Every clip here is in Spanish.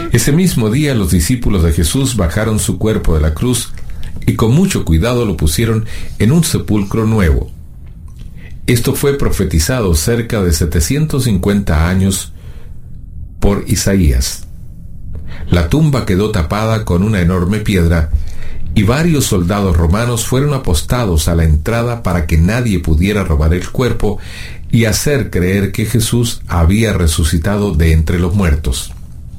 Ese mismo día los discípulos de Jesús bajaron su cuerpo de la cruz y con mucho cuidado lo pusieron en un sepulcro nuevo. Esto fue profetizado cerca de 750 años por Isaías. La tumba quedó tapada con una enorme piedra y varios soldados romanos fueron apostados a la entrada para que nadie pudiera robar el cuerpo y hacer creer que Jesús había resucitado de entre los muertos.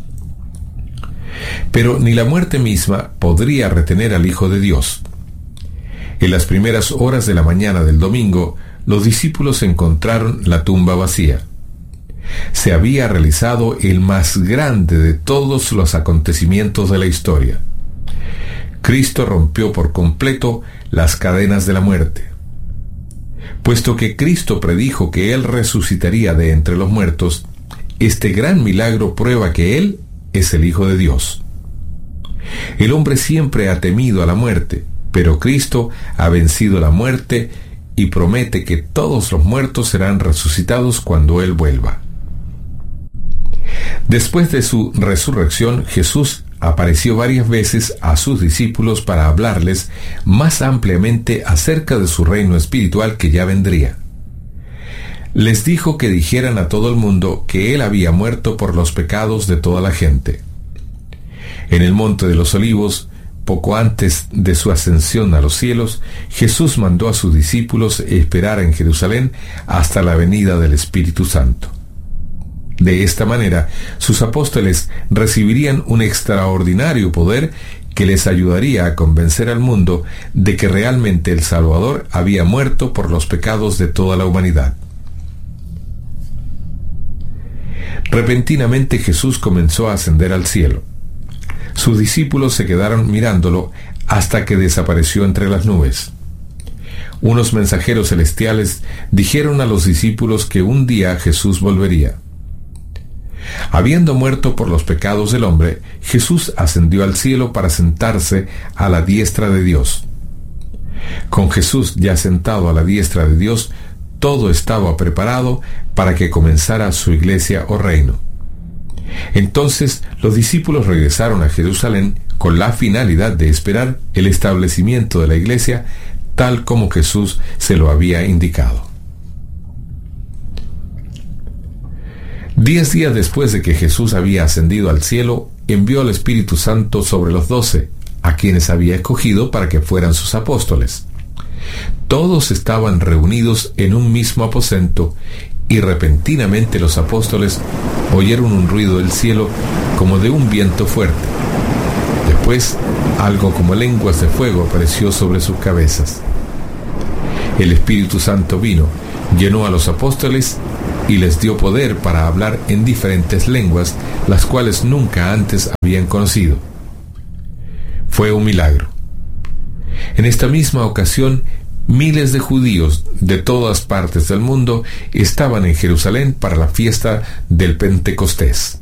Pero ni la muerte misma podría retener al Hijo de Dios. En las primeras horas de la mañana del domingo, los discípulos encontraron la tumba vacía. Se había realizado el más grande de todos los acontecimientos de la historia. Cristo rompió por completo las cadenas de la muerte. Puesto que Cristo predijo que Él resucitaría de entre los muertos, este gran milagro prueba que Él es el Hijo de Dios. El hombre siempre ha temido a la muerte, pero Cristo ha vencido la muerte y promete que todos los muertos serán resucitados cuando Él vuelva. Después de su resurrección, Jesús apareció varias veces a sus discípulos para hablarles más ampliamente acerca de su reino espiritual que ya vendría. Les dijo que dijeran a todo el mundo que Él había muerto por los pecados de toda la gente. En el Monte de los Olivos, poco antes de su ascensión a los cielos, Jesús mandó a sus discípulos esperar en Jerusalén hasta la venida del Espíritu Santo. De esta manera, sus apóstoles recibirían un extraordinario poder que les ayudaría a convencer al mundo de que realmente el Salvador había muerto por los pecados de toda la humanidad. Repentinamente Jesús comenzó a ascender al cielo. Sus discípulos se quedaron mirándolo hasta que desapareció entre las nubes. Unos mensajeros celestiales dijeron a los discípulos que un día Jesús volvería. Habiendo muerto por los pecados del hombre, Jesús ascendió al cielo para sentarse a la diestra de Dios. Con Jesús ya sentado a la diestra de Dios, todo estaba preparado para que comenzara su iglesia o reino. Entonces los discípulos regresaron a Jerusalén con la finalidad de esperar el establecimiento de la iglesia tal como Jesús se lo había indicado. 10 días después de que Jesús había ascendido al cielo, envió al Espíritu Santo sobre los 12, a quienes había escogido para que fueran sus apóstoles. Todos estaban reunidos en un mismo aposento, y repentinamente los apóstoles oyeron un ruido del cielo como de un viento fuerte. Después, algo como lenguas de fuego apareció sobre sus cabezas. El Espíritu Santo vino, llenó a los apóstoles y les dio poder para hablar en diferentes lenguas, las cuales nunca antes habían conocido. Fue un milagro. En esta misma ocasión, miles de judíos de todas partes del mundo estaban en Jerusalén para la fiesta del Pentecostés.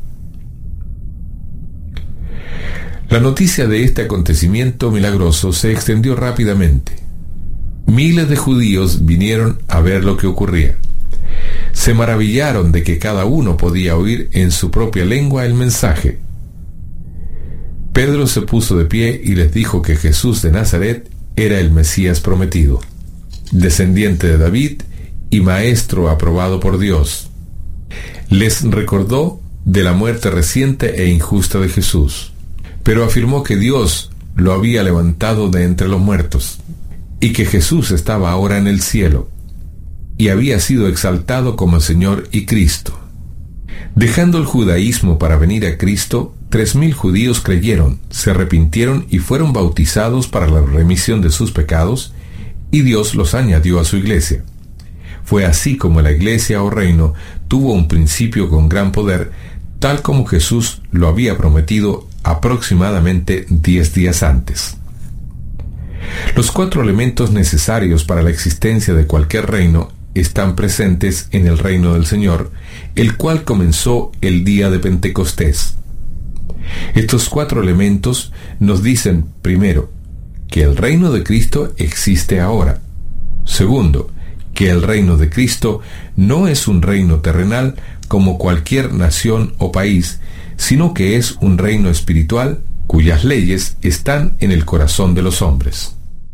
La noticia de este acontecimiento milagroso se extendió rápidamente. Miles de judíos vinieron a ver lo que ocurría. Se maravillaron de que cada uno podía oír en su propia lengua el mensaje. Pedro se puso de pie y les dijo que Jesús de Nazaret era el Mesías prometido, descendiente de David y maestro aprobado por Dios. Les recordó de la muerte reciente e injusta de Jesús, pero afirmó que Dios lo había levantado de entre los muertos y que Jesús estaba ahora en el cielo y había sido exaltado como Señor y Cristo. Dejando el judaísmo para venir a Cristo, 3,000 judíos creyeron, se arrepintieron y fueron bautizados para la remisión de sus pecados, y Dios los añadió a su iglesia. Fue así como la iglesia o reino tuvo un principio con gran poder, tal como Jesús lo había prometido aproximadamente 10 días antes. Los 4 elementos necesarios para la existencia de cualquier reino están presentes en el reino del Señor, el cual comenzó el día de Pentecostés. Estos 4 elementos nos dicen, primero, que el reino de Cristo existe ahora. Segundo, que el reino de Cristo no es un reino terrenal, como cualquier nación o país, sino que es un reino espiritual cuyas leyes están en el corazón de los hombres.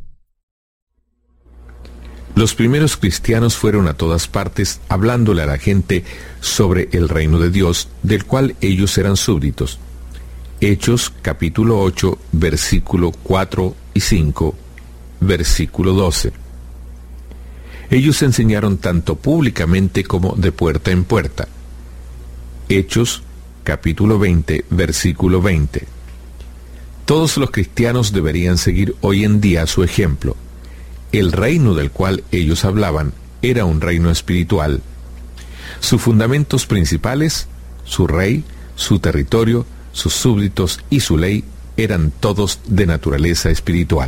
Los primeros cristianos fueron a todas partes hablándole a la gente sobre el reino de Dios, del cual ellos eran súbditos. Hechos capítulo 8, versículo 4 y 5, versículo 12. Ellos enseñaron tanto públicamente como de puerta en puerta. Hechos capítulo 20, versículo 20. Todos los cristianos deberían seguir hoy en día su ejemplo. El reino del cual ellos hablaban era un reino espiritual. Sus fundamentos principales, su rey, su territorio, sus súbditos y su ley eran todos de naturaleza espiritual.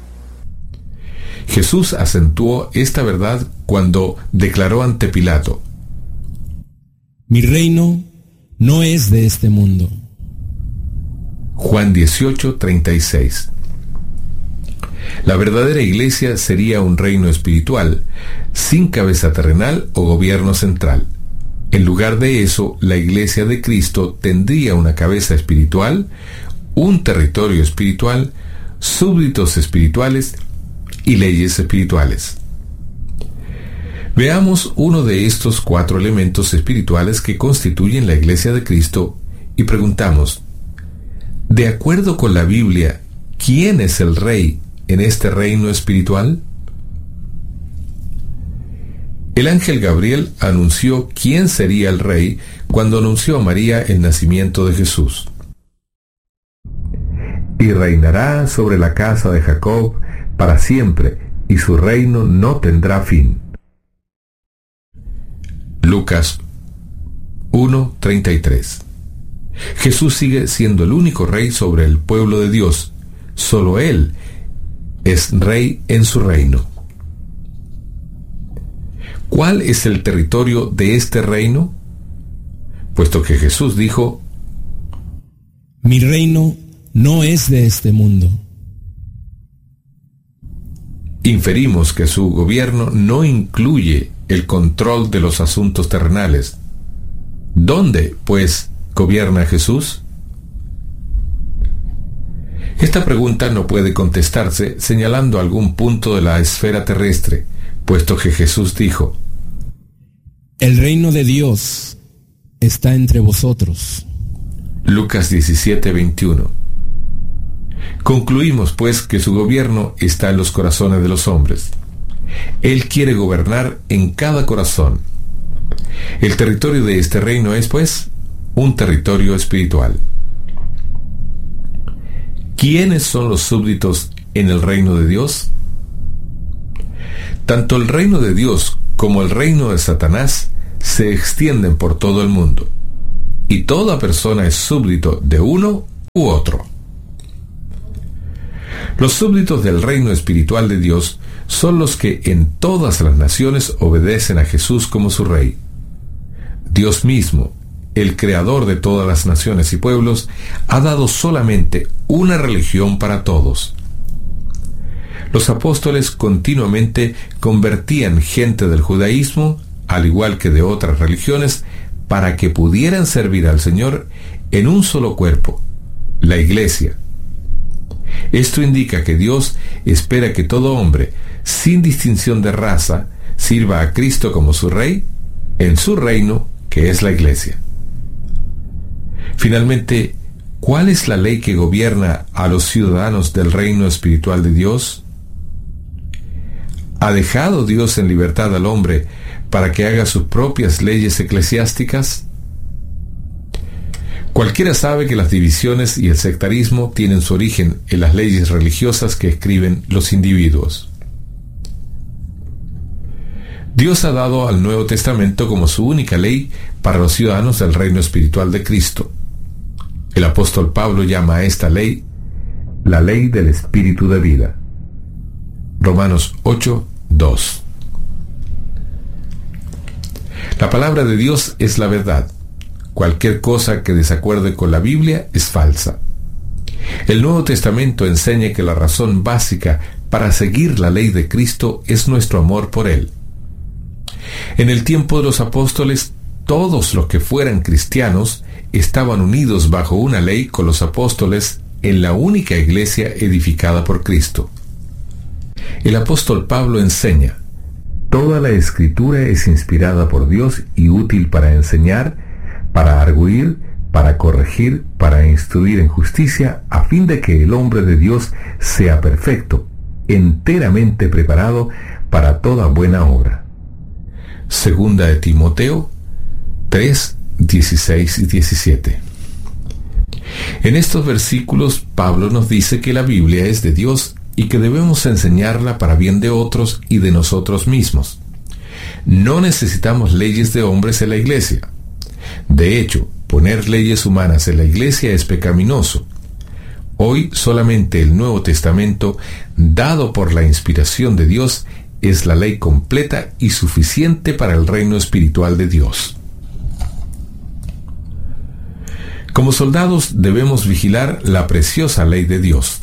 Jesús acentuó esta verdad cuando declaró ante Pilato: Mi reino no es de este mundo. Juan 18, 36. La verdadera iglesia sería un reino espiritual, sin cabeza terrenal o gobierno central. En lugar de eso, la iglesia de Cristo tendría una cabeza espiritual, un territorio espiritual, súbditos espirituales y leyes espirituales. Veamos uno de estos 4 elementos espirituales que constituyen la iglesia de Cristo y preguntamos: de acuerdo con la Biblia, ¿quién es el rey en este reino espiritual? El ángel Gabriel anunció quién sería el rey cuando anunció a María el nacimiento de Jesús. Y reinará sobre la casa de Jacob para siempre, y su reino no tendrá fin. Lucas 1:33. Jesús sigue siendo el único rey sobre el pueblo de Dios. Solo Él es rey en su reino. ¿Cuál es el territorio de este reino? Puesto que Jesús dijo: Mi reino no es de este mundo. Inferimos que su gobierno no incluye el control de los asuntos terrenales. ¿Dónde, pues, gobierna Jesús? Esta pregunta no puede contestarse señalando algún punto de la esfera terrestre, puesto que Jesús dijo: El reino de Dios está entre vosotros. Lucas 17:21. Concluimos, pues, que su gobierno está en los corazones de los hombres. Él quiere gobernar en cada corazón. El territorio de este reino es, pues, un territorio espiritual. ¿Quiénes son los súbditos en el reino de Dios? Tanto el reino de Dios como el reino de Satanás se extienden por todo el mundo, y toda persona es súbdito de uno u otro. Los súbditos del reino espiritual de Dios son los que en todas las naciones obedecen a Jesús como su rey. Dios mismo, el creador de todas las naciones y pueblos, ha dado solamente una religión para todos. Los apóstoles continuamente convertían gente del judaísmo, al igual que de otras religiones, para que pudieran servir al Señor en un solo cuerpo, la iglesia. Esto indica que Dios espera que todo hombre, sin distinción de raza, sirva a Cristo como su rey, en su reino, que es la iglesia. Finalmente, ¿cuál es la ley que gobierna a los ciudadanos del reino espiritual de Dios? ¿Ha dejado Dios en libertad al hombre para que haga sus propias leyes eclesiásticas? Cualquiera sabe que las divisiones y el sectarismo tienen su origen en las leyes religiosas que escriben los individuos. Dios ha dado al Nuevo Testamento como su única ley para los ciudadanos del reino espiritual de Cristo. El apóstol Pablo llama a esta ley la ley del Espíritu de vida. Romanos 8:2. La palabra de Dios es la verdad. Cualquier cosa que desacuerde con la Biblia es falsa. El Nuevo Testamento enseña que la razón básica para seguir la ley de Cristo es nuestro amor por Él. En el tiempo de los apóstoles, todos los que fueran cristianos estaban unidos bajo una ley con los apóstoles en la única iglesia edificada por Cristo. El apóstol Pablo enseña: toda la escritura es inspirada por Dios y útil para enseñar, para argüir, para corregir, para instruir en justicia, a fin de que el hombre de Dios sea perfecto, enteramente preparado para toda buena obra. Segunda de Timoteo 3, 16 y 17. En estos versículos, Pablo nos dice que la Biblia es de Dios y que debemos enseñarla para bien de otros y de nosotros mismos. No necesitamos leyes de hombres en la iglesia. De hecho, poner leyes humanas en la iglesia es pecaminoso. Hoy solamente el Nuevo Testamento, dado por la inspiración de Dios, es la ley completa y suficiente para el reino espiritual de Dios. Como soldados debemos vigilar la preciosa ley de Dios.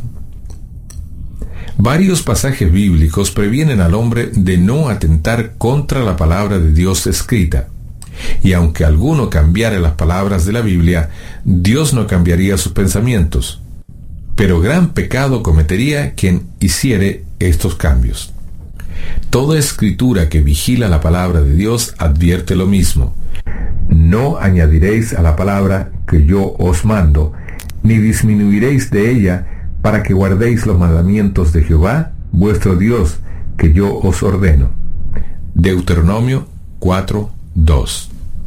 Varios pasajes bíblicos previenen al hombre de no atentar contra la palabra de Dios escrita. Y aunque alguno cambiara las palabras de la Biblia, Dios no cambiaría sus pensamientos. Pero gran pecado cometería quien hiciere estos cambios. Toda escritura que vigila la palabra de Dios advierte lo mismo: no añadiréis a la palabra que yo os mando, ni disminuiréis de ella, para que guardéis los mandamientos de Jehová, vuestro Dios, que yo os ordeno. Deuteronomio 4:2.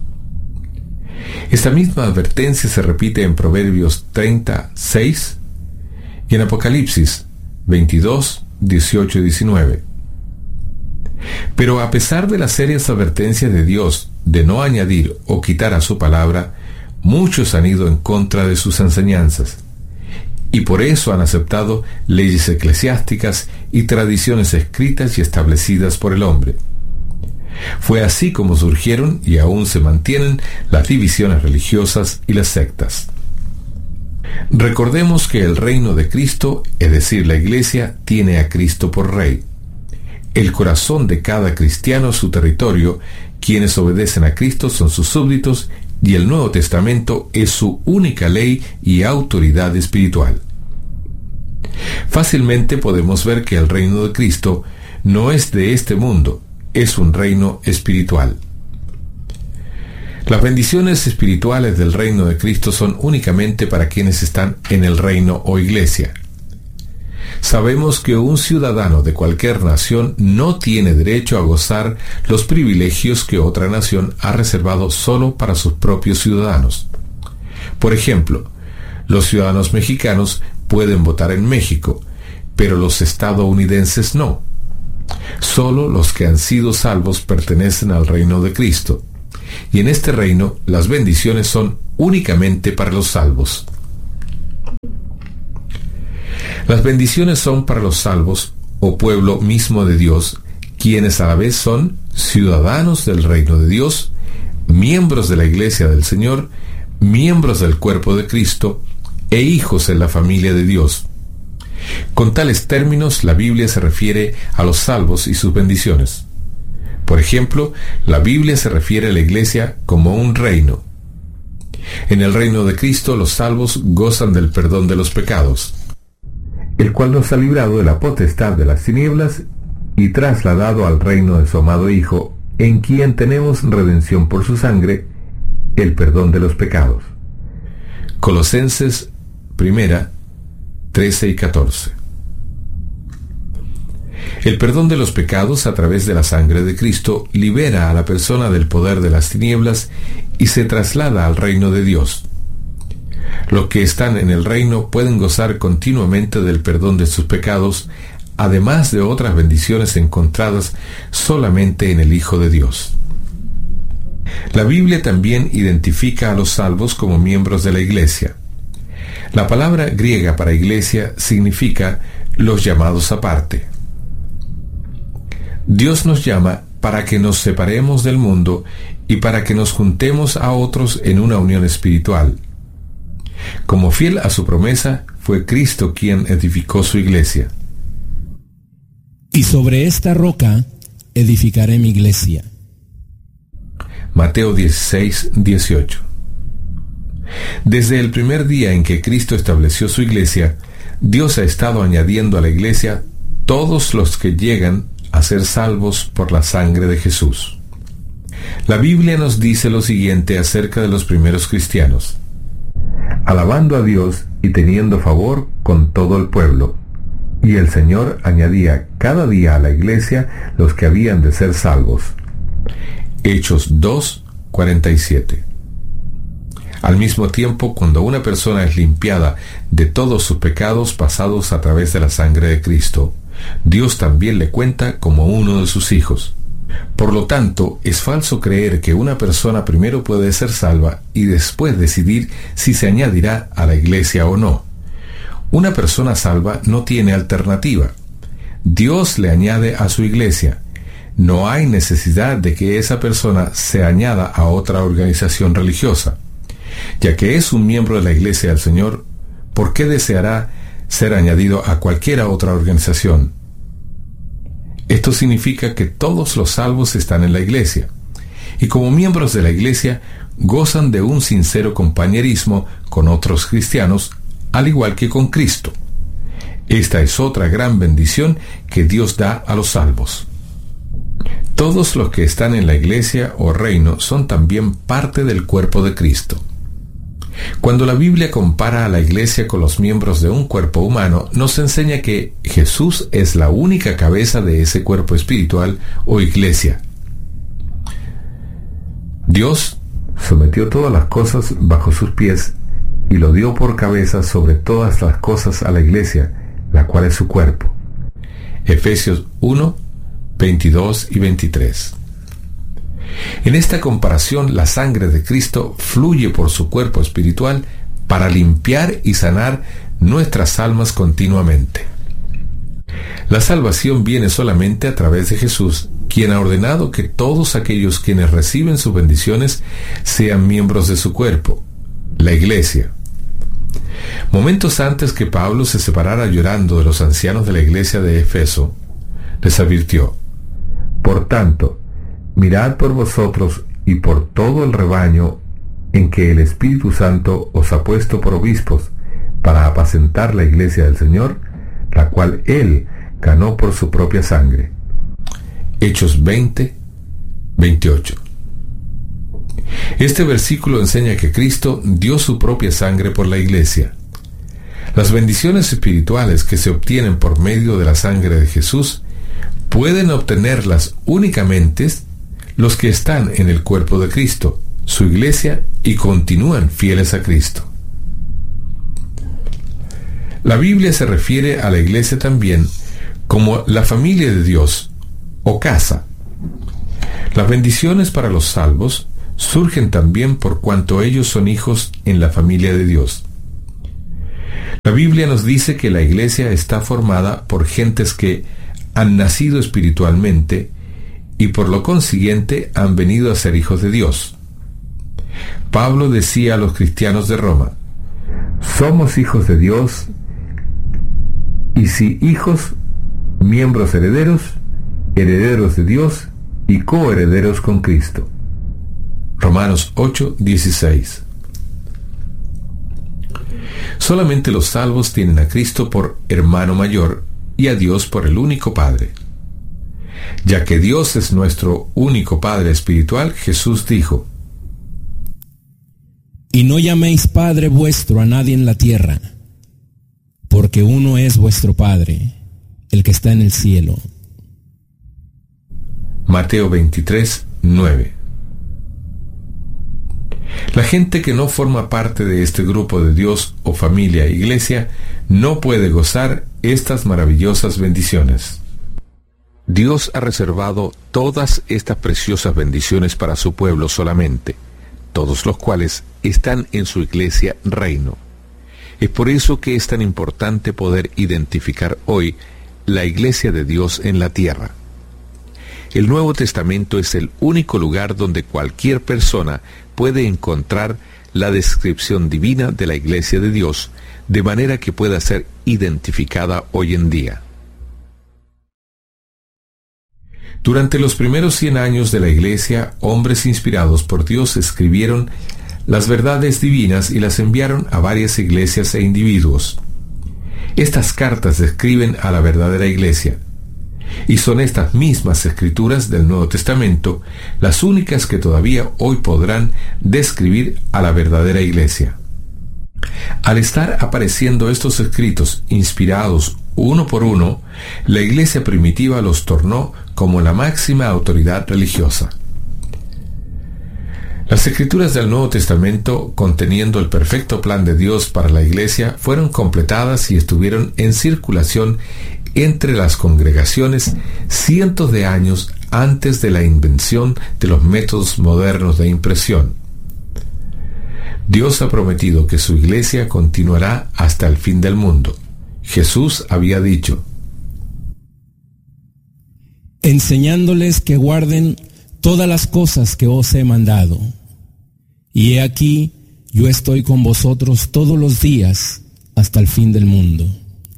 Esta misma advertencia se repite en Proverbios 30:6 y en Apocalipsis 22:18 y 19. Pero a pesar de las serias advertencias de Dios de no añadir o quitar a su palabra, muchos han ido en contra de sus enseñanzas, y por eso han aceptado leyes eclesiásticas y tradiciones escritas y establecidas por el hombre. Fue así como surgieron y aún se mantienen las divisiones religiosas y las sectas. Recordemos que el reino de Cristo, es decir, la Iglesia, tiene a Cristo por Rey. El corazón de cada cristiano es su territorio, quienes obedecen a Cristo son sus súbditos, y el Nuevo Testamento es su única ley y autoridad espiritual. Fácilmente podemos ver que el reino de Cristo no es de este mundo, es un reino espiritual. Las bendiciones espirituales del reino de Cristo son únicamente para quienes están en el reino o iglesia. Sabemos que un ciudadano de cualquier nación no tiene derecho a gozar los privilegios que otra nación ha reservado solo para sus propios ciudadanos. Por ejemplo, los ciudadanos mexicanos pueden votar en México, pero los estadounidenses no. Solo los que han sido salvos pertenecen al reino de Cristo, y en este reino las bendiciones son únicamente para los salvos. Las bendiciones son para los salvos, o pueblo mismo de Dios, quienes a la vez son ciudadanos del reino de Dios, miembros de la iglesia del Señor, miembros del cuerpo de Cristo, e hijos en la familia de Dios. Con tales términos, la Biblia se refiere a los salvos y sus bendiciones. Por ejemplo, la Biblia se refiere a la iglesia como un reino. En el reino de Cristo, los salvos gozan del perdón de los pecados, el cual nos ha librado de la potestad de las tinieblas y trasladado al reino de su amado Hijo, en quien tenemos redención por su sangre, el perdón de los pecados. Colosenses 1, 13 y 14. El perdón de los pecados a través de la sangre de Cristo libera a la persona del poder de las tinieblas y se traslada al reino de Dios. Los que están en el reino pueden gozar continuamente del perdón de sus pecados, además de otras bendiciones encontradas solamente en el Hijo de Dios. La Biblia también identifica a los salvos como miembros de la iglesia. La palabra griega para iglesia significa los llamados aparte. Dios nos llama para que nos separemos del mundo y para que nos juntemos a otros en una unión espiritual. Como fiel a su promesa, fue Cristo quien edificó su iglesia. Y sobre esta roca edificaré mi iglesia. Mateo 16, 18. Desde el primer día en que Cristo estableció su iglesia, Dios ha estado añadiendo a la iglesia todos los que llegan a ser salvos por la sangre de Jesús. La Biblia nos dice lo siguiente acerca de los primeros cristianos: alabando a Dios y teniendo favor con todo el pueblo, y el Señor añadía cada día a la iglesia los que habían de ser salvos. Hechos 2, 47. Al mismo tiempo, cuando una persona es limpiada de todos sus pecados pasados a través de la sangre de Cristo, Dios también le cuenta como uno de sus hijos. Por lo tanto, es falso creer que una persona primero puede ser salva y después decidir si se añadirá a la iglesia o no. Una persona salva no tiene alternativa. Dios le añade a su iglesia. No hay necesidad de que esa persona se añada a otra organización religiosa. Ya que es un miembro de la iglesia del Señor, ¿por qué deseará ser añadido a cualquier otra organización? Esto significa que todos los salvos están en la iglesia, y como miembros de la iglesia gozan de un sincero compañerismo con otros cristianos, al igual que con Cristo. Esta es otra gran bendición que Dios da a los salvos. Todos los que están en la iglesia o reino son también parte del cuerpo de Cristo. Cuando la Biblia compara a la iglesia con los miembros de un cuerpo humano, nos enseña que Jesús es la única cabeza de ese cuerpo espiritual o iglesia. Dios sometió todas las cosas bajo sus pies y lo dio por cabeza sobre todas las cosas a la iglesia, la cual es su cuerpo. Efesios 1, 22 y 23. En esta comparación, la sangre de Cristo fluye por su cuerpo espiritual para limpiar y sanar nuestras almas continuamente. La salvación viene solamente a través de Jesús, quien ha ordenado que todos aquellos quienes reciben sus bendiciones sean miembros de su cuerpo, la iglesia. Momentos antes que Pablo se separara llorando de los ancianos de la iglesia de Efeso, les advirtió: por tanto, mirad por vosotros y por todo el rebaño en que el Espíritu Santo os ha puesto por obispos, para apacentar la iglesia del Señor, la cual Él ganó por su propia sangre. Hechos 20, 28. Este versículo enseña que Cristo dio su propia sangre por la iglesia. Las bendiciones espirituales que se obtienen por medio de la sangre de Jesús pueden obtenerlas únicamente los que están en el cuerpo de Cristo, su iglesia, y continúan fieles a Cristo. La Biblia se refiere a la iglesia también como la familia de Dios o casa. Las bendiciones para los salvos surgen también por cuanto ellos son hijos en la familia de Dios. La Biblia nos dice que la iglesia está formada por gentes que han nacido espiritualmente y por lo consiguiente han venido a ser hijos de Dios. Pablo decía a los cristianos de Roma: somos hijos de Dios, y si hijos, miembros herederos, herederos de Dios y coherederos con Cristo. Romanos 8, 16. Solamente los salvos tienen a Cristo por hermano mayor y a Dios por el único Padre. Ya que Dios es nuestro único Padre espiritual, Jesús dijo: y no llaméis Padre vuestro a nadie en la tierra, porque uno es vuestro Padre, el que está en el cielo. Mateo 23, 9. La gente que no forma parte de este grupo de Dios o familia iglesia no puede gozar estas maravillosas bendiciones. Dios ha reservado todas estas preciosas bendiciones para su pueblo solamente, todos los cuales están en su iglesia reino. Es por eso que es tan importante poder identificar hoy la iglesia de Dios en la tierra. El Nuevo Testamento es el único lugar donde cualquier persona puede encontrar la descripción divina de la iglesia de Dios, de manera que pueda ser identificada hoy en día. Durante los primeros 100 años de la Iglesia, hombres inspirados por Dios escribieron las verdades divinas y las enviaron a varias iglesias e individuos. Estas cartas describen a la verdadera Iglesia, y son estas mismas escrituras del Nuevo Testamento las únicas que todavía hoy podrán describir a la verdadera Iglesia. Al estar apareciendo estos escritos inspirados uno por uno, la Iglesia primitiva los tornó como la máxima autoridad religiosa. Las escrituras del Nuevo Testamento, conteniendo el perfecto plan de Dios para la Iglesia, fueron completadas y estuvieron en circulación entre las congregaciones cientos de años antes de la invención de los métodos modernos de impresión. Dios ha prometido que su Iglesia continuará hasta el fin del mundo. Jesús había dicho: enseñándoles que guarden todas las cosas que os he mandado. Y he aquí, yo estoy con vosotros todos los días hasta el fin del mundo.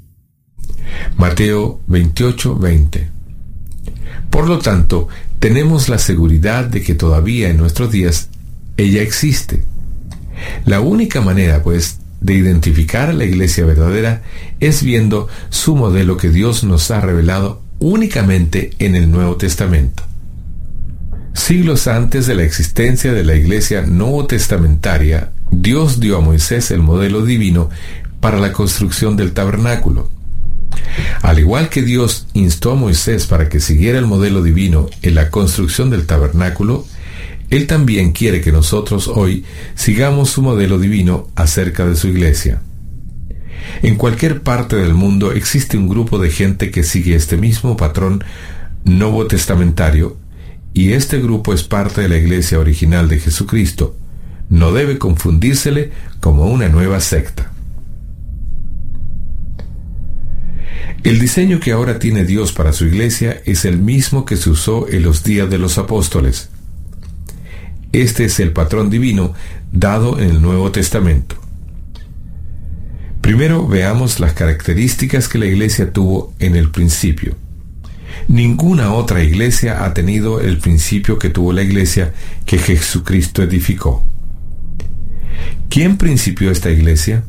Mateo 28:20. Por lo tanto, tenemos la seguridad de que todavía en nuestros días ella existe. La única manera, pues, de identificar a la Iglesia verdadera es viendo su modelo que Dios nos ha revelado únicamente en el Nuevo Testamento. Siglos antes de la existencia de la Iglesia nuevo testamentaria, Dios dio a Moisés el modelo divino para la construcción del tabernáculo. Al igual que Dios instó a Moisés para que siguiera el modelo divino en la construcción del tabernáculo, Él también quiere que nosotros hoy sigamos su modelo divino acerca de su Iglesia. En cualquier parte del mundo existe un grupo de gente que sigue este mismo patrón nuevo testamentario, y este grupo es parte de la Iglesia original de Jesucristo. No debe confundírsele como una nueva secta. El diseño que ahora tiene Dios para su Iglesia es el mismo que se usó en los días de los apóstoles. Este es el patrón divino dado en el Nuevo Testamento. Primero veamos las características que la Iglesia tuvo en el principio. Ninguna otra iglesia ha tenido el principio que tuvo la Iglesia que Jesucristo edificó. ¿Quién principió esta iglesia?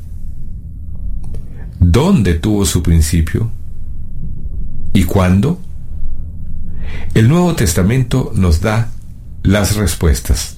¿Dónde tuvo su principio? ¿Y cuándo? El Nuevo Testamento nos da las respuestas.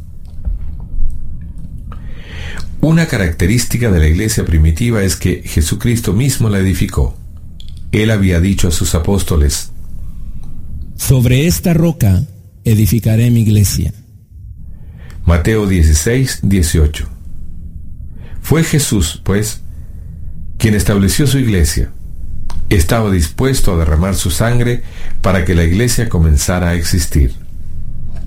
Una característica de la iglesia primitiva es que Jesucristo mismo la edificó. Él había dicho a sus apóstoles: sobre esta roca edificaré mi iglesia. Mateo 16:18. Fue Jesús, pues, quien estableció su iglesia. Estaba dispuesto a derramar su sangre para que la iglesia comenzara a existir.